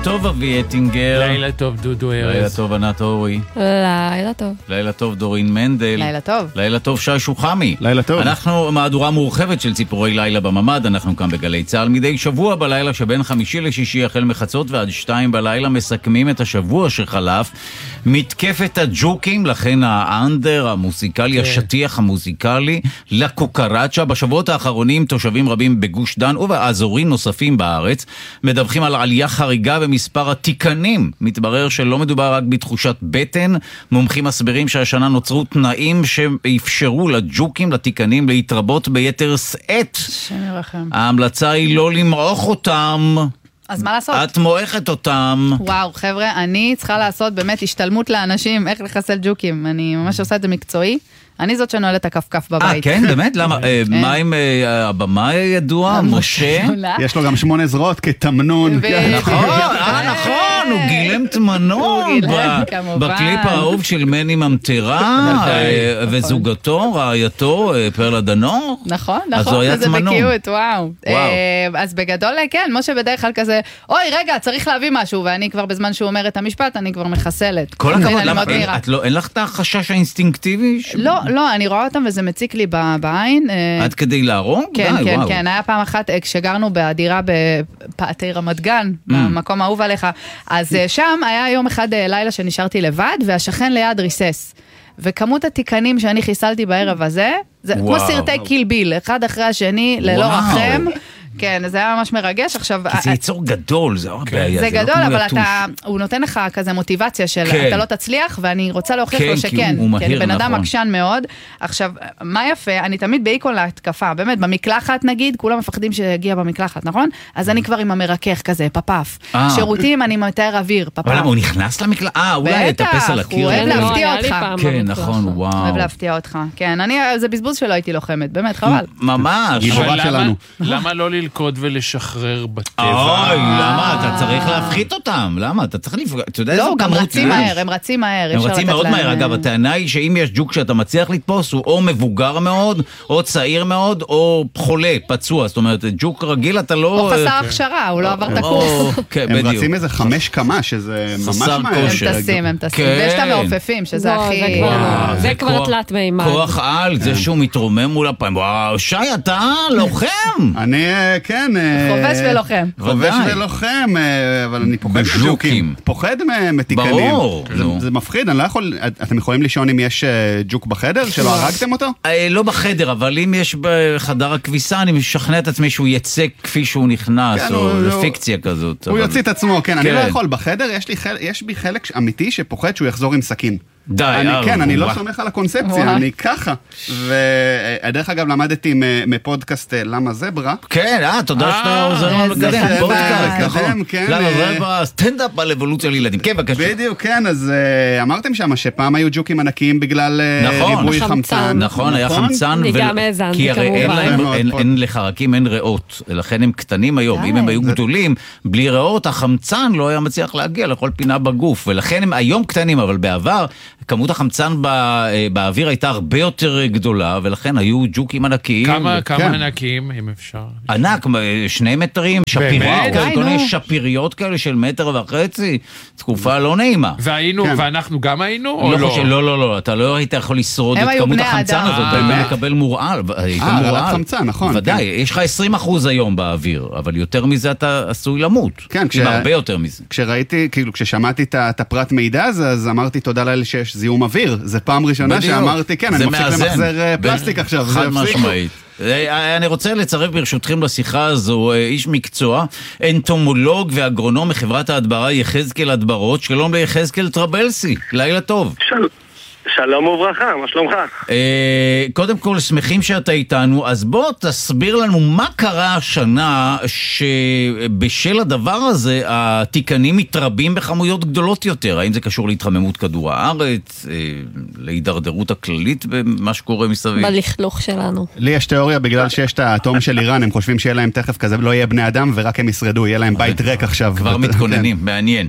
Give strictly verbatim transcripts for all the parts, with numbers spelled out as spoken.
טוב אבי אטינגר. לילה טוב דודו ארז. לילה טוב ענת אורי. לילה טוב. לילה טוב דורין מנדל. לילה טוב. לילה טוב שי שוחמי. לילה טוב. אנחנו מהדורה מורחבת של ציפורי לילה בממד, אנחנו כאן בגלי צהל מדי שבוע בלילה שבין חמישי לשישי החל מחצות ועד שתיים בלילה מסכמים את השבוע שחלף. מתקפת הג'וקים, לכן האנדר המוזיקלי, okay. השטיח המוזיקלי, לקוקרצ'ה. בשבועות האחרונים תושבים רבים בגוש דן ובאזורים נוספים בארץ מדווחים על עלייה חריגה במספר התיקנים. מתברר שלא מדובר רק בתחושת בטן, מומחים מסברים שהשנה נוצרו תנאים שאפשרו לג'וקים, לתיקנים, להתרבות ביתר שאת. ההמלצה היא לא למעוך אותם. אז מה לעשות? את מועכת אותם. וואו, חבר'ה, אני צריכה לעשות באמת השתלמות לאנשים, איך לחסל ג'וקים. אני ממש עושה את זה מקצועי. אני זאת שנועלת את הכפכף בבית. אה, כן? באמת? למה? מה עם הבמה ידוע? משה? יש לו גם שמונה זרועות כתמנון. נכון, אה, נכון, הוא גילם תמנון. בקליפ האהוב של מני ממטרה, וזוגתו, רעייתו, פרלה דנור. נכון, נכון, זה בקיאות, וואו. אז בגדול, כן, משה בדרך כלל כזה, אוי, רגע, צריך להביא משהו, ואני כבר בזמן שהוא אומר את המשפט, אני כבר מחסלת. כל הכבוד, אין לך את החשש האינסטינקטיבי? לא, לא, אני רואה אותם וזה מציק לי בעין. עד כדי להרוג? כן, כן, כן. היה פעם אחת, כשגרנו בדירה בפאתי רמת גן, במקום האהוב עליך, אז שם היה יום אחד לילה שנשארתי לבד, והשכן ליד ריסס. וכמות התיקנים שאני חיסלתי בערב הזה, זה כמו סרטי קיל ביל, אחד אחרי השני, ללא רחם. כן, זה היה ממש מרגש. עכשיו, כי זה יצור גדול, זה הרבה בעיה. זה גדול, אבל אתה, הוא נותן לך כזה מוטיבציה של אתה לא תצליח, ואני רוצה להוכיח לו שכן. כי אני בן אדם עקשן מאוד. עכשיו, מה יפה, אני תמיד באיקון להתקפה, באמת, במקלחת נגיד, כולם מפחדים שיגיע במקלחת, נכון? אז אני כבר עם המרכך כזה, פפף. שירותים, אני מתאר אוויר, פפף. אבל הוא נכנס למקלחת? אה, אולי יטפס על הקיר. הוא אוהב להפתיע אותך. כן, נכון, וואו. אוהב להפתיע אותך. כן, אני, זה בזבוז שלא הייתי לוחמת, באמת, חבל. ממש. למה לא ללכוד ולשחרר בטבע? אוי, למה? אתה צריך להפחית אותם. למה? אתה צריך לפגוע. אתה יודע, לא, גם רצים מהר, הם רצים מהר. הם רצים מאוד מהר. אגב, הטענה היא שאם יש ג'וק שאתה מצליח לתפוס, הוא או מבוגר מאוד, או צעיר מאוד, או חולה, פצוע. זאת אומרת, ג'וק רגיל אתה לא... או חסר הכשרה, הוא לא עבר את הקורס. הם רצים איזה חמש כמה, שזה ממש מהר. הם טסים, הם טסים. ויש את המעופפים, שזה הכי... זה כבר תלת מימד. כוח על, זה שהוא מתרומם מול הפעמים. וואו, שי, אתה לוחם. אני, כן. חובש ולוחם. חובש ולוחם, אבל אני פוחד מג'וקים. פוחד מתיקנים. ברור. זה מפחיד, אני לא יכול... אתם יכולים לישון אם יש ג'וק בחדר, שלא הרגתם אותו? לא בחדר, אבל אם יש בחדר הכביסה, אני משכנע את עצמי שהוא יצא כפי שהוא נכנס, או לפיקציה כזאת. הוא יוציא את עצמו, כן. אני לא יכול. בחדר יש בי חלק אמיתי שפוחד שהוא יחזור עם סכין. די, כן, אני לא סומך על הקונספציה, אני ככה. ודרך אגב למדתי מפודקאסט למה זברה. כן, אה, תודה שאתה עוזר לנו לקדם. פודקאסט, נכון. למה זברה, סטנדאפ על אבולוציה לילדים. כן, בבקשה. בדיוק, כן, אז אמרתם שם שפעם היו ג'וקים ענקיים בגלל ריבוי חמצן. נכון, היה חמצן. כי הרי אין לחרקים, אין ריאות. לכן הם קטנים היום. אם הם היו גדולים, בלי ריאות, החמצן לא היה מצליח להגיע לכל פינה בגוף. ולכן הם היום קטנים, אבל בעבר כמות החמצן באוויר הייתה הרבה יותר גדולה, ולכן היו ג'וקים ענקיים. כמה, כמה ענקיים, אם אפשר? ענק, שני מטרים, שפיריות, שפיריות כאלה של מטר וחצי, תקופה לא נעימה. והיינו, ואנחנו גם היינו, או לא? לא, לא, לא, אתה לא היית יכול לשרוד את כמות החמצן הזאת, אתה מקבל מורעל. אה, עלת חמצן, נכון. ודאי, יש לך עשרים אחוז היום באוויר, אבל יותר מזה אתה עשוי למות. כן, הרבה יותר מזה. כשראיתי, כאילו, כששמעתי את הפרט מידע הזה, אז אמרתי תודה לאל שיש זיהום אוויר. זה פעם ראשונה שאמרתי, כן, אני מפסיק למחזר פלסטיק עכשיו. חד משמעית. אני רוצה לצרף ברשותכם לשיחה הזו איש מקצוע, אנטומולוג ואגרונום מחברת ההדברה יחזקאל הדברות. שלום ליחזקאל טרבלסי, לילה טוב. שלום. שלום וברכה, מה שלומך? קודם כל, שמחים שאתה איתנו, אז בוא תסביר לנו מה קרה השנה שבשל הדבר הזה התיקנים מתרבים בכמויות גדולות יותר. האם זה קשור להתחממות כדור הארץ, להידרדרות הכללית במה שקורה מסביב? בלכלוך שלנו. לי יש תיאוריה, בגלל שיש את האטום של איראן, הם חושבים שיהיה להם תכף כזה, לא יהיה בני אדם ורק הם ישרדו, יהיה להם בית ריק עכשיו. כבר מתכוננים, מעניין.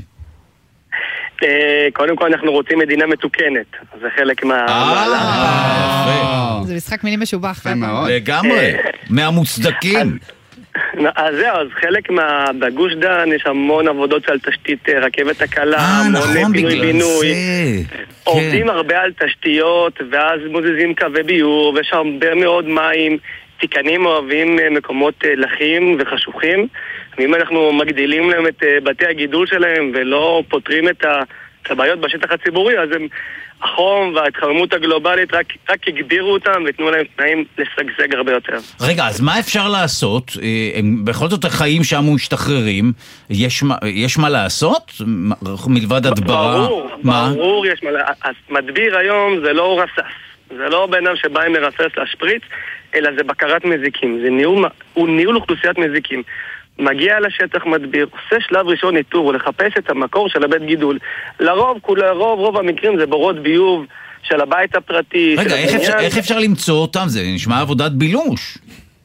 קודם כל אנחנו רוצים מדינה מתוקנת, זה חלק מה... זה משחק מילים משובח. לגמרי, מהמוצדקים. אז זהו, אז חלק מה... בגוש דן יש המון עבודות על תשתית רכבת הקלה, המון פינוי בינוי. עובדים הרבה על תשתיות, ואז מוזיזים קווי ביור, ויש הרבה מאוד מים. תיקנים אוהבים מקומות לחים וחשוכים, ואם אנחנו מגדילים להם את בתי הגידול שלהם ולא פותרים את הבעיות בשטח הציבורי, אז הם, החום וההתחממות הגלובלית רק, רק הגדירו אותם ותנו להם תנאים לשגשג הרבה יותר. רגע, אז מה אפשר לעשות? הם בכל זאת החיים שם משתחררים, יש, יש מה לעשות? מלבד הדברה? ברור, מה? ברור יש מה לעשות. אז מדביר היום זה לא רסס, זה לא בן אדם שבא עם מרסס להשפריץ, אלא זה בקרת מזיקים, זה ניהול, הוא ניהול אוכלוסיית מזיקים. מגיע לשטח מדביר, עושה שלב ראשון ניטור, ולחפש את המקור של הבית גידול. לרוב, כולה, רוב, רוב המקרים זה בורות ביוב של הבית הפרטי. רגע, איך אפשר, איך אפשר למצוא אותם? זה נשמע עבודת בילוש.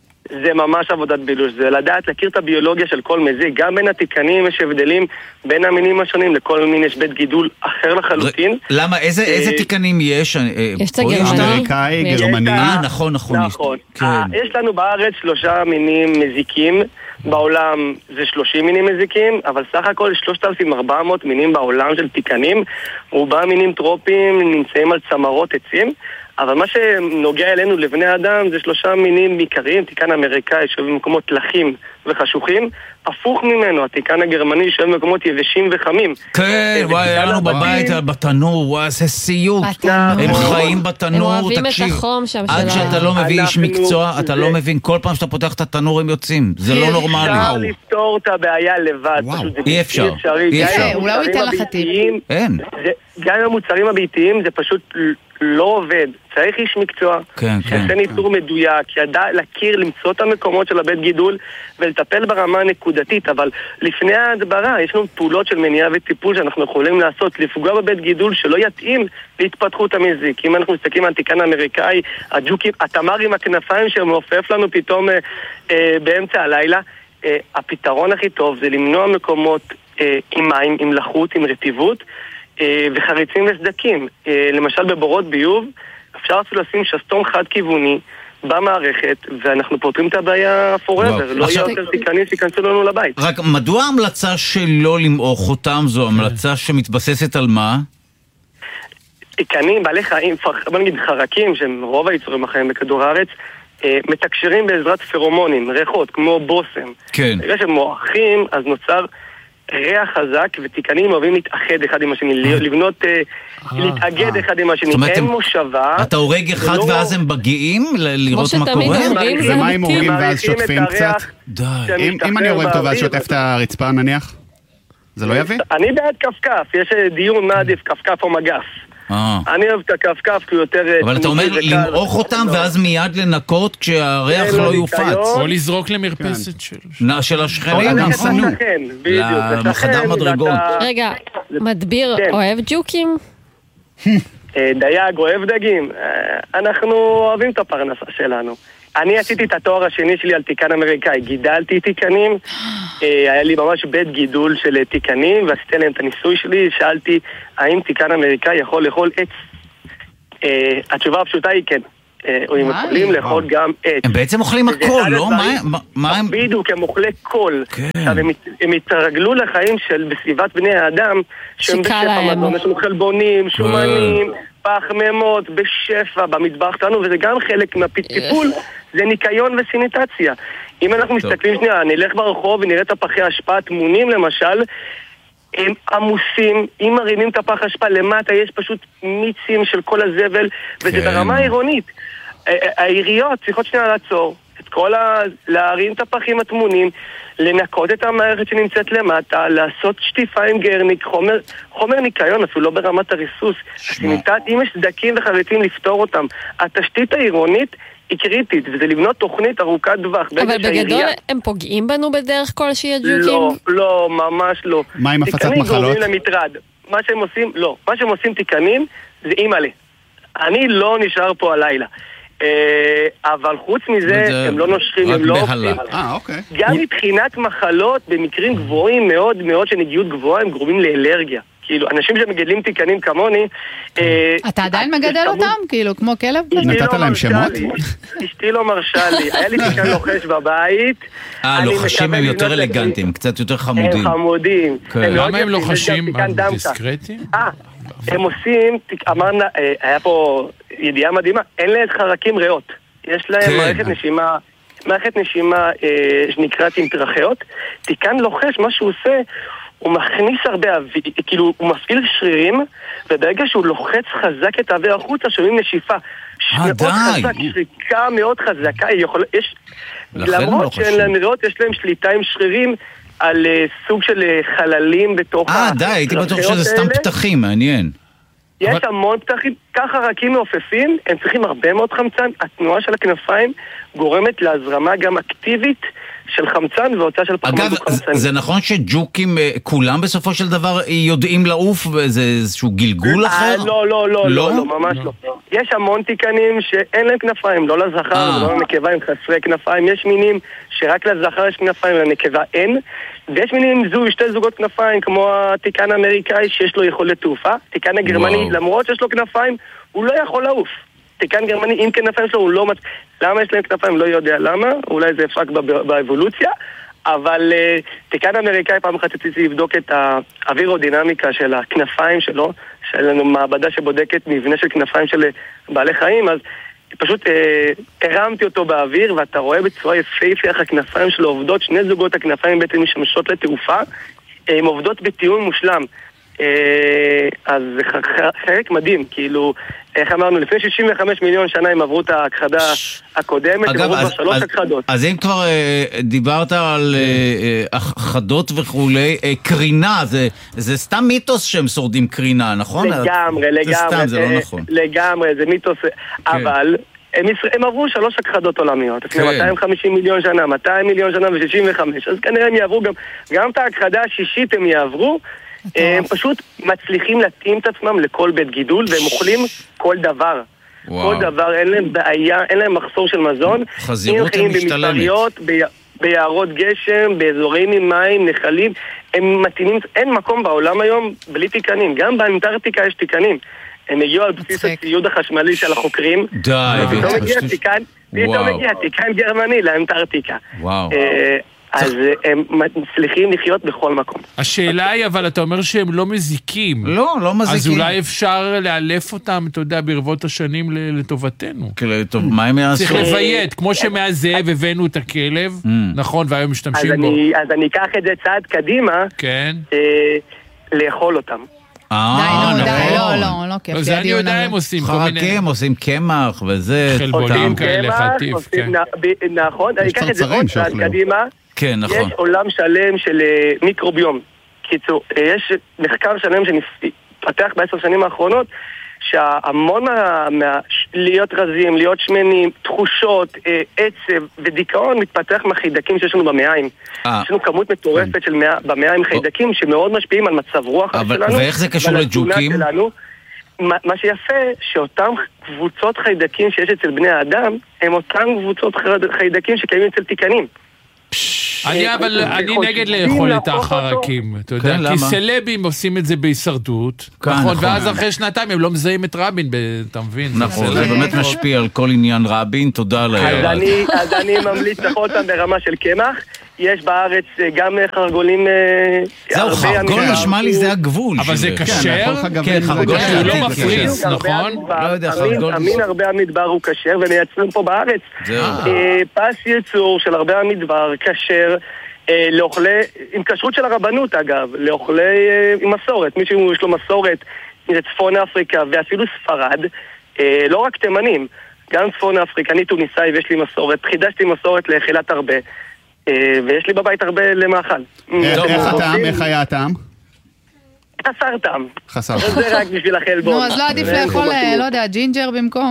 זה ממש עבודת בילוש, זה לדעת להכיר את הביולוגיה של כל מזיק. גם בין התיקנים יש הבדלים בין המינים השונים, לכל מין יש בית גידול אחר לחלוטין. למה? איזה, איזה תיקנים יש? יש את הגרמני. אמריקאי, גרמני. אה, נכון, נכון. נכון. יש לנו בארץ שלושה מינים מזיקים, בעולם זה שלושים מינים מזיקים, אבל סך הכל שלושת אלפים וארבע מאות מינים בעולם של תיקנים, רובם מינים טרופיים, נמצאים על צמרות עצים, אבל מה שנוגע אלינו לבני אדם זה שלושה מינים עיקריים, תיקן אמריקאי שואב במקומות לחים וחשוכים, הפוך ממנו, התיקן הגרמני שואב במקומות יבשים וחמים. כן, וואי, היה לנו בבית, בתנור, וואי, זה סיוט. הם חיים בתנור, הם אוהבים תקשיב. את החום שם שלהם. עד שאתה לא מביא איש מקצוע, אתה לא מבין, כל פעם שאתה פותח את התנור הם יוצאים. זה לא נורמלי. אפשר לפתור את הבעיה לבד. אי אפשר. אי אפשר. אולי הוא ייתן לך טיפ. אין. גם המוצרים הביתיים זה פשוט לא עובד. צריך איש מקצוע, כן, שעשה ניטור מדויק, ידע להכיר, למצוא את המקומות של הבית גידול ולטפל ברמה הנקודתית, אבל לפני ההדברה יש לנו פעולות של מניעה וטיפול שאנחנו יכולים לעשות, לפגוע בבית גידול שלא יתאים להתפתחות המזיק. אם אנחנו מסתכלים על תיקן האמריקאי, הג'וקים, התמר עם הכנפיים שמעופף לנו פתאום אה, אה, באמצע הלילה, אה, הפתרון הכי טוב זה למנוע מקומות אה, עם מים, עם לחות, עם רטיבות, וחריצים וסדקים. למשל בבורות ביוב אפשר אפילו לשים שסתום חד-כיווני במערכת, ואנחנו פותרים את הבעיה forever. לא יהיה יותר תיקנים שיכנסו לנו לבית. רק מדוע ההמלצה שלא למעוך אותם זו המלצה שמתבססת על מה? תיקנים, בעלי חיים, בוא נגיד חרקים, שהם רוב היצורים החיים בכדור הארץ, מתקשרים בעזרת פרומונים, ריחות, כמו בוסם. כן. בגלל שהם מועכים, אז נוצר ריח חזק, ותיקנים אוהבים להתאחד אחד עם השני, לבנות, להתאגד אחד עם השני. אין מושבה. אתה הורג אחד ואז הם בגיעים לראות מה קורה? ומה אם הורגים ואז שוטפים קצת? די. אם אני הורג אותו ואז שוטף את הרצפה נניח? זה לא יביא? אני בעד כפכף, יש דיון מה עדיף, כפכף או מגף. אני אוהב את הכפכף כי הוא יותר... אבל אתה אומר למעוך אותם ואז מיד לנקות כשהריח לא יופץ. או לזרוק למרפסת של השכנים. לחדר מדרגות. רגע, מדביר אוהב ג'וקים? דייג אוהב דגים. אנחנו אוהבים את הפרנסה שלנו. אני עשיתי את התואר השני שלי על תיקן אמריקאי, גידלתי תיקנים, היה לי ממש בית גידול של תיקנים, ועשיתי להם את הניסוי שלי, שאלתי האם תיקן אמריקאי יכול לאכול עץ. התשובה הפשוטה היא כן, הם יכולים לאכול גם עץ. הם בעצם אוכלים הכל, לא? מה הם? בדיוק, הם אוכלי קול. הם התרגלו לחיים של בסביבת בני האדם, שהם בשפע מזון, יש לנו חלבונים, שומנים, פחמימות, בשפע, במטבח שלנו, וזה גם חלק מהטיפול, זה ניקיון וסיניטציה. אם אנחנו מסתכלים שנייה, נלך ברחוב ונראה את הפחי השפעה התמונים למשל, הם עמוסים, אם מרימים את הפח השפעה למטה, יש פשוט מיצים של כל הזבל, וזה ברמה העירונית. העיריות צריכות שנייה לעצור, את כל ה... להרים את הפחים התמונים, לנקות את המערכת שנמצאת למטה, לעשות שטיפה עם גרניק, חומר, חומר ניקיון, אפילו לא ברמת הריסוס. הסיניטת, אם יש סדקים וחריצים לפתור אותם. התשתית העירונית היא קריטית, וזה לבנות תוכנית ארוכת טווח. אבל בגדול הם פוגעים בנו בדרך כלשהי הג'וקים? לא, לא, ממש לא. מה עם הפצת מחלות? תיקנים גורמים למטרד. מה שהם עושים, לא. מה שהם עושים תיקנים זה אימאלה. אני לא נשאר פה הלילה. אבל חוץ מזה הם לא נושכים, הם לא עובדים. גם מבחינת מחלות במקרים גבוהים מאוד מאוד של נגיעות גבוהה הם גורמים לאלרגיה, כאילו, אנשים שמגדלים תיקנים כמוני... אתה עדיין מגדל אותם? כאילו, כמו כלב? נתת להם שמות? אשתי לא מרשה לי. היה לי תיקן לוחש בבית. אה, לוחשים הם יותר אלגנטיים, קצת יותר חמודים. הם חמודים. למה הם לוחשים? דיסקרטיים? אה, הם עושים, אמרנו, היה פה ידיעה מדהימה, אין להם חרקים ריאות. יש להם מערכת נשימה... מערכת נשימה שנקראת עם טרחיות. תיקן לוחש, מה שהוא עושה, הוא מכניס הרבה אוויר, כאילו הוא מפעיל שרירים, וברגע שהוא לוחץ חזק את האוויר החוצה, שומעים נשיפה. מאוד חזק, שריקה מאוד חזקה, יש, למרות שאין להם ריאות, יש להם שליטה עם שרירים על סוג של חללים בתוך... אה, די, הייתי בטוח שזה סתם פתחים, מעניין. יש המון פתחים, ככה רקים מעופפים, הם צריכים הרבה מאוד חמצן, התנועה של הכנפיים גורמת להזרמה גם אקטיבית של חמצן והוצאה של פחמות חמצן. אגב, זה נכון שג'וקים כולם בסופו של דבר יודעים לעוף וזה איזשהו גלגול אחר? לא, לא, לא, לא, ממש לא. יש המון תיקנים שאין להם כנפיים, לא לזכר ולא לנקבה, הם חסרי כנפיים. יש מינים שרק לזכר יש כנפיים ולנקבה אין. ויש מינים זו, שתי זוגות כנפיים, כמו התיקן האמריקאי שיש לו יכולת תעופה. תיקן הגרמני, למרות שיש לו כנפיים, הוא לא יכול לעוף. תיקן גרמני עם כנפיים שלו, הוא לא... למה יש להם כנפיים? לא יודע למה. אולי זה אפק באבולוציה. אבל תיקן האמריקאי פעם אחת רציתי לבדוק את האווירודינמיקה של הכנפיים שלו, של לנו מעבדה שבודקת מבנה של כנפיים של בעלי חיים, אז פשוט אה, הרמתי אותו באוויר, ואתה רואה בצורה יפהפייה איך הכנפיים שלו עובדות, שני זוגות הכנפיים בעצם משמשות לתעופה, הן עובדות בתיאום מושלם. אה, אז זה חלק מדהים, כאילו, איך אמרנו, לפני שישים וחמישה מיליון שנה הם עברו את ההכחדה הקודמת, אגב, הם עברו אז, כבר שלוש אז, הכחדות. אז אם כבר אה, דיברת על אה, הכחדות וכולי, אה, קרינה, זה, זה סתם מיתוס שהם שורדים קרינה, נכון? לגמרי, לגמרי. זה סתם, זה לא נכון. לגמרי, זה מיתוס, כן. אבל... הם, הם עברו שלוש הכחדות עולמיות, לפני כן. מאתיים וחמישים מיליון שנה, מאתיים מיליון שנה ו-שישים וחמש, אז כנראה הם יעברו גם, גם את ההכחדה השישית הם יעברו, הם פשוט מצליחים להתאים את עצמם לכל בית גידול, והם אוכלים כל דבר. וואו. כל דבר, אין להם בעיה, אין להם מחסור של מזון. חזירות הם משתלמת. ביערות גשם, באזורים עם מים, נחלים, הם מתאימים, אין מקום בעולם היום בלי תיקנים, גם באנטארקטיקה יש תיקנים. הם הגיעו על בסיס הציוד החשמלי של החוקרים. די. ופתאום הגיע תיקן, פתאום הגיע תיקן גרמני לאנטארקטיקה. וואו. אז הם מצליחים לחיות בכל מקום. השאלה היא, אבל אתה אומר שהם לא מזיקים. לא, לא מזיקים. אז אולי אפשר לאלף אותם, אתה יודע, ברבות השנים לטובתנו. טוב, מה הם יעשו? צריך לביית, כמו שמהזאב הבאנו את הכלב, נכון, והיום משתמשים בו. אז אני אקח את זה צעד קדימה, לאכול אותם. אה, די, די, לא, לא, לא כיף. זה אני יודע הם עושים כל מיני... חרקים, עושים קמח וזה... חלבונים כאלה, חטיף, כן. נכון, אני אקח את זה עוד צעד קדימה. כן, נכון. יש עולם שלם של מיקרוביום. קיצור, יש מחקר שלם שנפתח בעשר שנים האחרונות, שהמון להיות רזים, להיות שמנים, תחושות, עצב ודיכאון מתפתח מהחידקים שיש לנו במעיים. יש לנו כמות מטורפת של במעיים חיידקים שמאוד משפיעים על מצב רוח שלנו. ואיך זה קשור לג'וקים? מה שיפה, שאותם קבוצות חיידקים שיש אצל בני האדם, הם אותם קבוצות חיידקים שקיימים אצל תיקנים. אני אבל, אני נגד לאכול את החרקים, אתה יודע, כי סלבים עושים את זה בהישרדות, נכון, ואז אחרי שנתיים הם לא מזהים את רבין, אתה מבין? נכון, זה באמת משפיע על כל עניין רבין, תודה על ההערה. אז אני ממליץ לאכול אותם ברמה של קמח, יש בארץ גם חרגולים... זהו, חרגול נשמע לי זה הגבול. אבל זה קשר? כן, חרגול הוא לא מפריז, נכון? לא יודע, חרגול... אמין הרבה המדבר הוא קשר, ומייצרים פה בארץ. פס ייצור של הרבה המדבר, קשר, לאוכלי... עם כשרות של הרבנות אגב, לאוכלי... עם מסורת, מישהו יש לו מסורת מצפון אפריקה ואפילו ספרד, לא רק תימנים, גם צפון אפריקה, אני טוניסאי ויש לי מסורת, חידשתי מסורת לאכילת הרבה. ויש לי בבית הרבה למאכל. איך הטעם? איך היה הטעם? חסר טעם. חסר. זה רק בשביל החלבון. נו, אז לא עדיף לאכול, לא יודע, ג'ינג'ר במקום.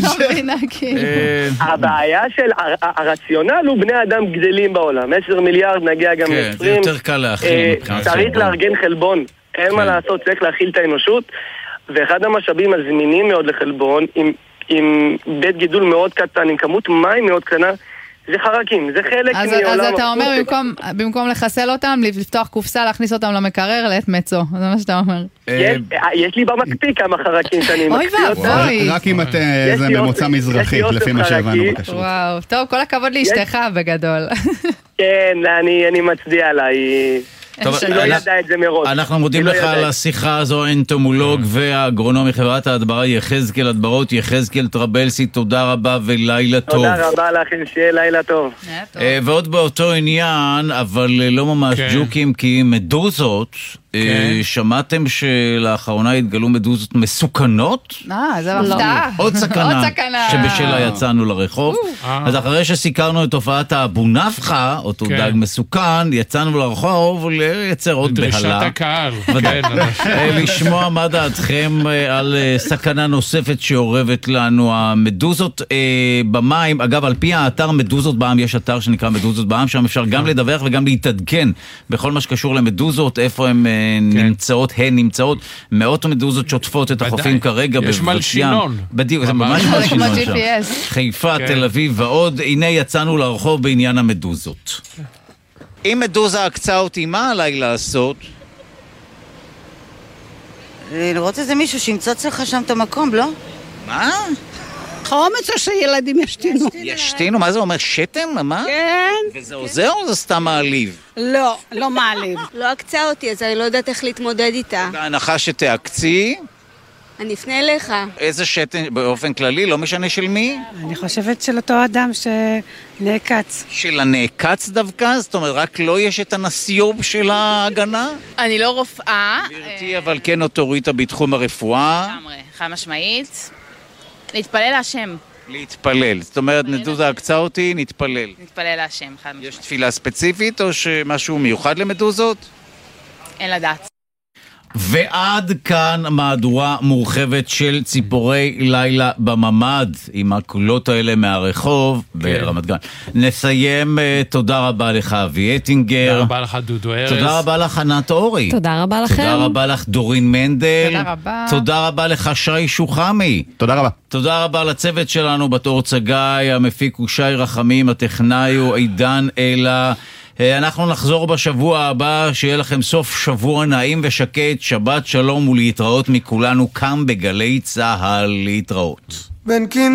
הבעיה של הרציונל הוא בני אדם גדלים בעולם. עשרה מיליארד נגיע גם ל-עשרים. כן, זה יותר קל להכיל. צריך לארגן חלבון. אין מה לעשות, צריך להכיל את האנושות. ואחד המשאבים הזמינים מאוד לחלבון, עם בית גידול מאוד קטן, עם כמות מים מאוד קטנה, זה חרקים, זה חלק אז, מעולם... אז אתה אומר, במקום, במקום לחסל אותם, לפתוח קופסה, להכניס אותם למקרר, לעת מצו. זה מה שאתה אומר. יש, יש לי במקפיא כמה חרקים שאני מקפיא אותם. רק אם זה ממוצא מזרחי, לפי מה שהבנו בקשרות. וואו, טוב, כל הכבוד לאשתך בגדול. כן, אני מצדיע לה, היא... לא ידע את זה מראש. אנחנו מודים לך על השיחה הזו, אנטומולוג והאגרונום מחברת ההדברה יחזקאל הדברות, יחזקאל טרבלסי, תודה רבה ולילה טוב. תודה רבה לכם, שיהיה לילה טוב. ועוד באותו עניין, אבל לא ממש ג'וקים, כי מדוזות, שמעתם שלאחרונה התגלו מדוזות מסוכנות? אה, זה הפתעה. עוד סכנה שבשלה יצאנו לרחוב. אז אחרי שסיקרנו את תופעת האבו נפחה, אותו דג מסוכן, יצאנו לרחוב לייצר עוד בהלה. דרישת הקהל. לשמוע מה דעתכם על סכנה נוספת שעורבת לנו, המדוזות במים. אגב, על פי האתר מדוזות בעם, יש אתר שנקרא מדוזות בעם, שם אפשר גם לדווח וגם להתעדכן בכל מה שקשור למדוזות, איפה הם נמצאות, הן נמצאות. מאות מדוזות שוטפות את החופים כרגע. יש מלשינון. בדיוק, זה ממש מלשינון שם. חיפה, תל אביב ועוד. הנה יצאנו לרחוב בעניין המדוזות. אם מדוזה עקצה אותי, מה עליי לעשות? לראות איזה מישהו שימצוץ לך שם את המקום, לא? מה? חומץ או שילדים ישתינו. ישתינו? מה זה אומר? שתם? מה? כן. וזה עוזר או זה סתם מעליב? לא, לא מעליב. לא עקצה אותי, אז אני לא יודעת איך להתמודד איתה. בהנחה שתעקצי? אני אפנה אליך. איזה שתן, באופן כללי, לא משנה של מי? אני חושבת של אותו אדם שנעקץ. של הנעקץ דווקא? זאת אומרת, רק לא יש את הנסיוב של ההגנה? אני לא רופאה. גברתי, אבל כן אוטוריטה בתחום הרפואה. לגמרי, חד משמעית. להתפלל להשם. להתפלל. זאת אומרת, מדוזה עקצה אותי, נתפלל. נתפלל להשם, חד משמעית. יש תפילה ספציפית או שמשהו מיוחד למדוזות? אין לדעת. ועד כאן מהדורה מורחבת של ציפורי לילה בממד, עם הקולות האלה מהרחוב ברמת גן. נסיים, תודה רבה לך אבי אטינגר. תודה רבה לך דודו ארז. תודה רבה לך ענת אורי. תודה רבה לכם. תודה רבה לך דורין מנדל. תודה רבה. תודה רבה לך שי שוחמי. תודה רבה. תודה רבה לצוות שלנו בתור צגי, המפיק הוא שי רחמים, הטכנאי הוא עידן אלה. אנחנו נחזור בשבוע הבא, שיהיה לכם סוף שבוע נעים ושקט, שבת שלום ולהתראות מכולנו כאן בגלי צהל. להתראות.